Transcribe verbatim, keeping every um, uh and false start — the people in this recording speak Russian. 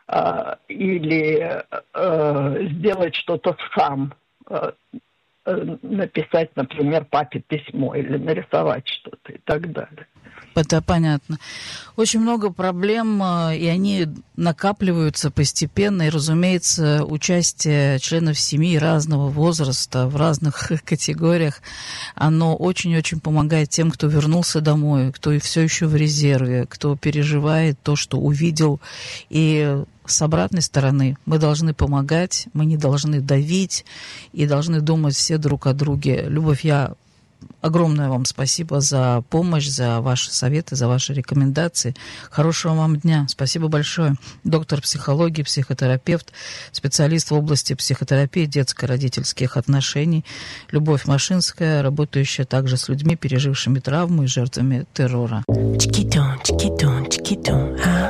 э, или э, сделать что-то сам, э, э, написать, например, папе письмо или нарисовать что-то и так далее. Это понятно. Очень много проблем, и они накапливаются постепенно. И, разумеется, участие членов семьи разного возраста в разных категориях, оно очень-очень помогает тем, кто вернулся домой, кто все еще в резерве, кто переживает то, что увидел. И с обратной стороны мы должны помогать, мы не должны давить и должны думать все друг о друге. Любовь, я огромное вам спасибо за помощь, за ваши советы, за ваши рекомендации. Хорошего вам дня. Спасибо большое. Доктор психологии, психотерапевт, специалист в области психотерапии детско-родительских отношений Любовь Машинская, работающая также с людьми, пережившими травму и жертвами террора.